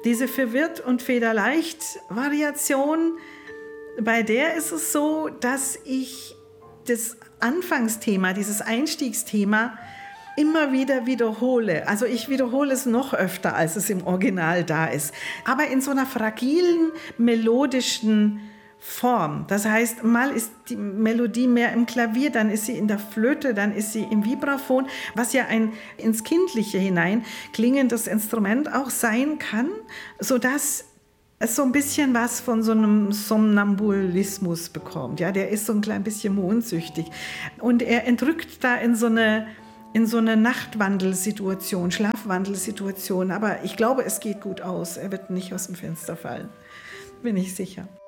Diese Verwirrt und Federleicht Variation, bei der ist es so, dass ich das Anfangsthema, dieses Einstiegsthema immer wieder wiederhole. Also ich wiederhole es noch öfter, als es im Original da ist. Aber in so einer fragilen, melodischen Form. Das heißt, mal ist die Melodie mehr im Klavier, dann ist sie in der Flöte, dann ist sie im Vibraphon, was ja ein ins Kindliche hinein klingendes Instrument auch sein kann, sodass es so ein bisschen was von so einem Somnambulismus bekommt. Ja, der ist so ein klein bisschen mondsüchtig. Und er entrückt da in so eine Nachtwandelsituation, Schlafwandelsituation. Aber ich glaube, es geht gut aus. Er wird nicht aus dem Fenster fallen. Bin ich sicher.